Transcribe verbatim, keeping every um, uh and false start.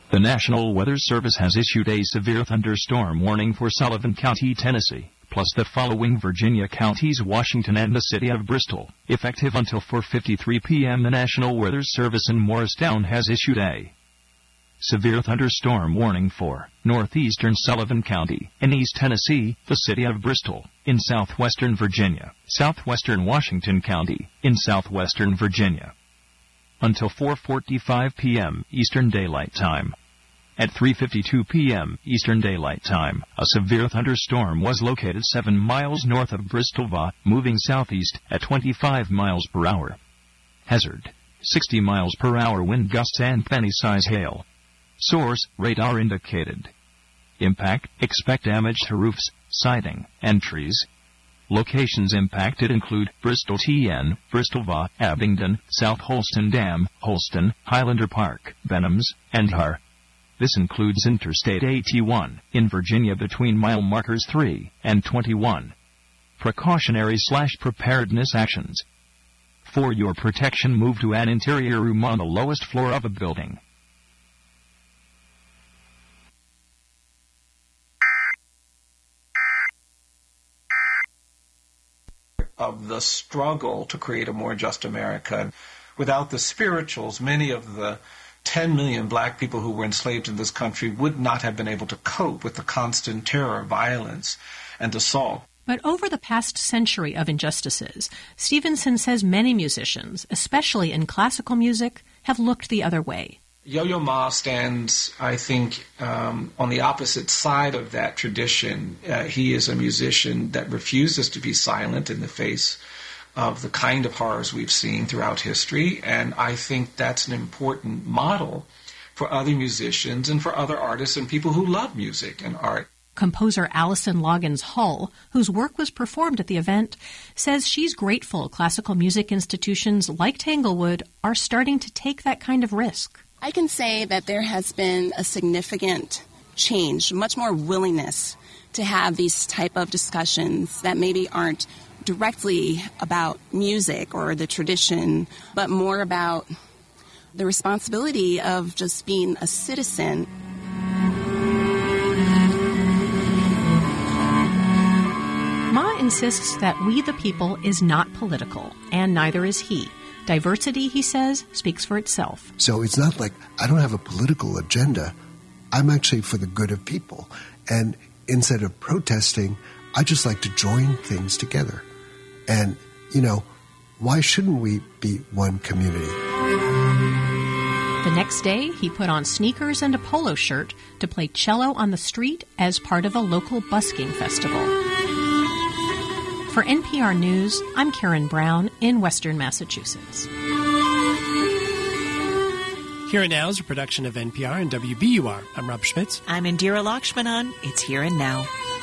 The National Weather Service has issued a severe thunderstorm warning for Sullivan County, Tennessee, plus the following Virginia counties, Washington, and the city of Bristol. Effective until four fifty-three p.m., the National Weather Service in Morristown has issued a severe thunderstorm warning for northeastern Sullivan County, in East Tennessee, the city of Bristol, in southwestern Virginia, southwestern Washington County, in southwestern Virginia, until four forty-five p.m. Eastern Daylight Time. At three fifty-two p.m. Eastern Daylight Time, a severe thunderstorm was located seven miles north of Bristol, Va, moving southeast at twenty-five miles per hour. Hazard: sixty miles per hour wind gusts and penny-size hail. Source: radar indicated. Impact: expect damage to roofs, siding, and trees. Locations impacted include Bristol T N, Bristol Va, Abingdon, South Holston Dam, Holston, Highlander Park, Benhams, and Har. This includes Interstate eighty-one, in Virginia between mile markers three and twenty-one. Precautionary slash preparedness actions. For your protection, move to an interior room on the lowest floor of a building. Of the struggle to create a more just America. Without the spirituals, many of the ten million black people who were enslaved in this country would not have been able to cope with the constant terror, violence, and assault. But over the past century of injustices, Stevenson says many musicians, especially in classical music, have looked the other way. Yo-Yo Ma stands, I think, um, on the opposite side of that tradition. Uh, he is a musician that refuses to be silent in the face of the kind of horrors we've seen throughout history, and I think that's an important model for other musicians and for other artists and people who love music and art. Composer Allison Loggins Hull, whose work was performed at the event, says she's grateful classical music institutions like Tanglewood are starting to take that kind of risk. I can say that there has been a significant change, much more willingness to have these type of discussions that maybe aren't directly about music or the tradition, but more about the responsibility of just being a citizen. Ma insists that We the People is not political, and neither is he. Diversity, he says, speaks for itself. So it's not like I don't have a political agenda. I'm actually for the good of people. And instead of protesting, I just like to join things together. And, you know, why shouldn't we be one community? The next day, he put on sneakers and a polo shirt to play cello on the street as part of a local busking festival. For N P R News, I'm Karen Brown in Western Massachusetts. Here and Now is a production of N P R and W B U R. I'm Rob Schmitz. I'm Indira Lakshmanan. It's Here and Now.